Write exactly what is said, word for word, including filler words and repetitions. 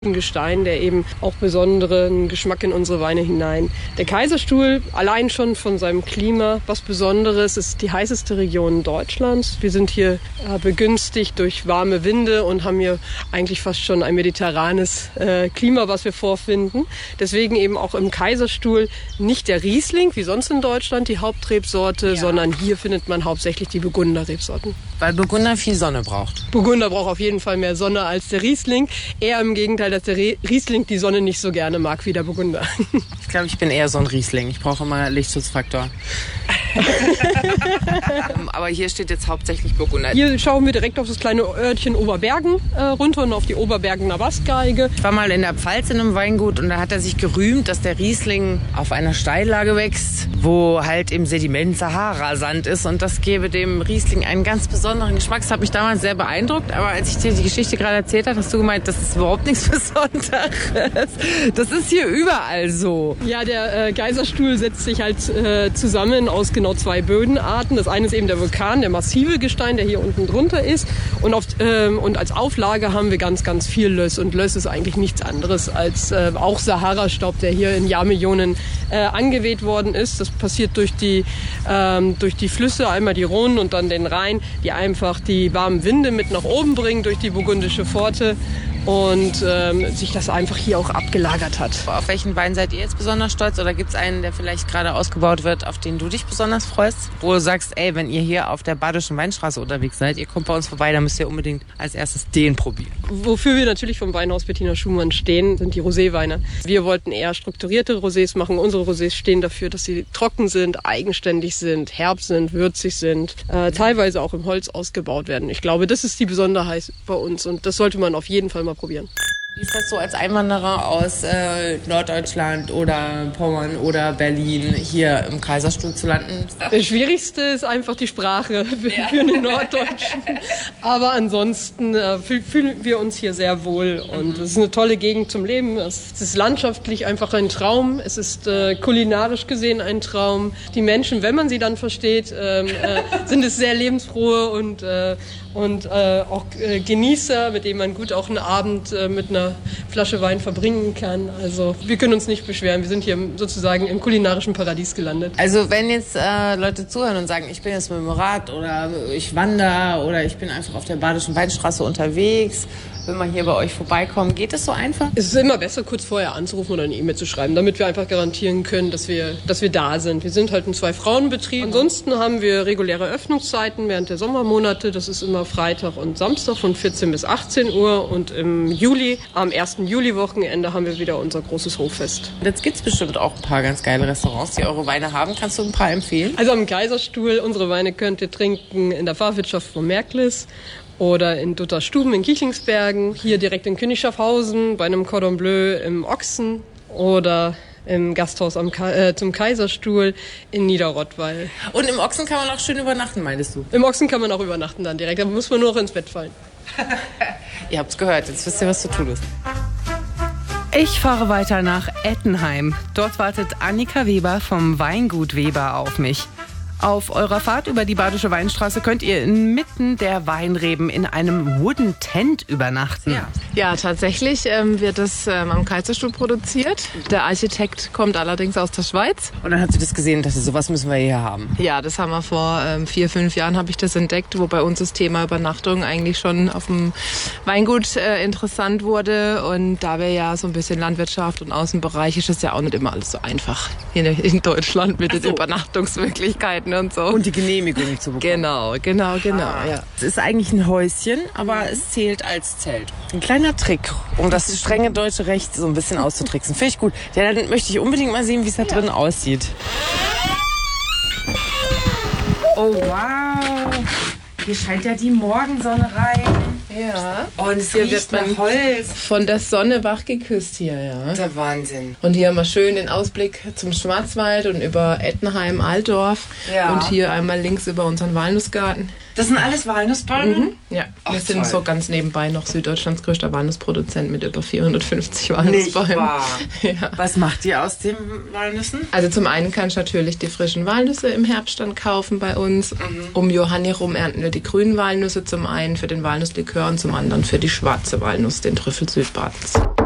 Ein Gestein, der eben auch besonderen Geschmack in unsere Weine hinein. Der Kaiserstuhl, allein schon von seinem Klima, was Besonderes, ist die heißeste Region Deutschlands. Wir sind hier äh, begünstigt durch warme Winde und haben hier eigentlich fast schon ein mediterranes äh, Klima, was wir vorfinden. Deswegen eben auch im Kaiserstuhl nicht der Riesling, wie sonst in Deutschland, die Hauptrebsorte, ja. sondern hier findet man hauptsächlich die Burgunder-Rebsorten. Weil Burgunder viel Sonne braucht. Burgunder braucht auf jeden Fall mehr Sonne als der Riesling. Eher im Gegenteil, dass der Riesling die Sonne nicht so gerne mag wie der Burgunder. Ich glaube, ich bin eher so ein Riesling. Ich brauche immer Lichtschutzfaktor. Aber hier steht jetzt hauptsächlich Burgunder. Hier schauen wir direkt auf das kleine Örtchen Oberbergen äh, runter und auf die Oberbergener Bastgeige. Ich war mal in der Pfalz in einem Weingut und da hat er sich gerühmt, dass der Riesling auf einer Steillage wächst, wo halt im Sediment Sahara-Sand ist und das gebe dem Riesling einen ganz besonderen Geschmack. Das hat mich damals sehr beeindruckt, aber als ich dir die Geschichte gerade erzählt habe, hast du gemeint, das ist überhaupt nichts Besonderes. Das ist hier überall so. Ja, der äh, Kaiserstuhl setzt sich halt äh, zusammen aus genau zwei Bödenarten. Das eine ist eben der Vulkan, der massive Gestein, der hier unten drunter ist. Und, auf, ähm, und als Auflage haben wir ganz, ganz viel Löss. Und Löss ist eigentlich nichts anderes als äh, auch Sahara-Staub, der hier in Jahrmillionen äh, angeweht worden ist. Das passiert durch die, ähm, durch die Flüsse, einmal die Rhône und dann den Rhein, die einfach die warmen Winde mit nach oben bringen durch die burgundische Pforte. Und ähm, sich das einfach hier auch abgelagert hat. Auf welchen Wein seid ihr jetzt besonders stolz? Oder gibt es einen, der vielleicht gerade ausgebaut wird, auf den du dich besonders freust? Wo du sagst, ey, wenn ihr hier auf der Badischen Weinstraße unterwegs seid, ihr kommt bei uns vorbei, dann müsst ihr unbedingt als erstes den probieren. Wofür wir natürlich vom Weinhaus Bettina Schumann stehen, sind die Roséweine. Wir wollten eher strukturierte Rosés machen. Unsere Rosés stehen dafür, dass sie trocken sind, eigenständig sind, herb sind, würzig sind, äh, teilweise auch im Holz ausgebaut werden. Ich glaube, das ist die Besonderheit bei uns und das sollte man auf jeden Fall mal probieren. Wie ist das so als Einwanderer aus äh, Norddeutschland oder Pommern oder Berlin hier im Kaiserstuhl zu landen? Das Schwierigste ist einfach die Sprache für, ja. für einen Norddeutschen. Aber ansonsten äh, fühlen wir uns hier sehr wohl und es ist eine tolle Gegend zum Leben. Es ist landschaftlich einfach ein Traum. Es ist äh, kulinarisch gesehen ein Traum. Die Menschen, wenn man sie dann versteht, äh, äh, sind es sehr lebensfrohe und äh, und äh, auch äh, Genießer, mit denen man gut auch einen Abend äh, mit einer Flasche Wein verbringen kann. Also wir können uns nicht beschweren. Wir sind hier sozusagen im kulinarischen Paradies gelandet. Also wenn jetzt äh, Leute zuhören und sagen, ich bin jetzt mit dem Rad oder ich wandere oder ich bin einfach auf der Badischen Weinstraße unterwegs, will mal hier bei euch vorbeikommen, geht das so einfach? Es ist immer besser, kurz vorher anzurufen oder eine E-Mail zu schreiben, damit wir einfach garantieren können, dass wir, dass wir da sind. Wir sind halt ein Zwei-Frauen-Betrieb. Ansonsten haben wir reguläre Öffnungszeiten während der Sommermonate. Das ist immer Freitag und Samstag von vierzehn bis achtzehn Uhr. Und im Juli, am ersten Juli-Wochenende, haben wir wieder unser großes Hoffest. Jetzt gibt es bestimmt auch ein paar ganz geile Restaurants, die eure Weine haben. Kannst du ein paar empfehlen? Also am Kaiserstuhl, unsere Weine könnt ihr trinken in der Pfarrwirtschaft von Märklis oder in Dutterstuben in Kichlingsbergen, hier direkt in Königschaffhausen, bei einem Cordon Bleu im Ochsen oder im Gasthaus am Ka- äh, zum Kaiserstuhl in Niederrottweil. Und im Ochsen kann man auch schön übernachten, meinst du? Im Ochsen kann man auch übernachten dann direkt, da muss man nur noch ins Bett fallen. Ihr habt's gehört, jetzt wisst ihr, was zu tun ist. Ich fahre weiter nach Ettenheim. Dort wartet Annika Weber vom Weingut Weber auf mich. Auf eurer Fahrt über die Badische Weinstraße könnt ihr inmitten der Weinreben in einem Wooden Tent übernachten. Ja, ja tatsächlich ähm, wird das ähm, am Kaiserstuhl produziert. Der Architekt kommt allerdings aus der Schweiz. Und dann hat sie das gesehen und dachte, sowas müssen wir hier haben. Ja, das haben wir vor ähm, vier, fünf Jahren habe ich das entdeckt, wo bei uns das Thema Übernachtung eigentlich schon auf dem Weingut äh, interessant wurde. Und da wir ja so ein bisschen Landwirtschaft und Außenbereich, ist es ja auch nicht immer alles so einfach hier in Deutschland mit den so. Übernachtungsmöglichkeiten und so. Und die Genehmigung zu bekommen. Genau, genau, genau. Ah, ja. Es ist eigentlich ein Häuschen, aber es zählt als Zelt. Ein kleiner Trick, um das strenge deutsche Recht so ein bisschen auszutricksen. Finde ich gut. Ja, dann möchte ich unbedingt mal sehen, wie es da drin aussieht. Oh, wow. Hier scheint ja die Morgensonne rein. Ja. Und es Hier riecht wird man nach Holz. von der Sonne wach geküsst hier, ja. Das ist der Wahnsinn. Und hier haben wir schön den Ausblick zum Schwarzwald und über Ettenheim, Altdorf. Ja. Und hier einmal links über unseren Walnussgarten. Das sind alles Walnussbäume? Mhm. Ja, Ach, wir sind toll. so ganz nebenbei noch Süddeutschlands größter Walnussproduzent mit über vierhundertfünfzig Walnussbäumen. Nicht wahr. Ja. Was macht ihr aus den Walnüssen? Also zum einen kannst du natürlich die frischen Walnüsse im Herbst dann kaufen bei uns. Mhm. Um Johanni herum ernten wir die grünen Walnüsse zum einen für den Walnusslikör und zum anderen für die schwarze Walnuss, den Trüffel Südbadens.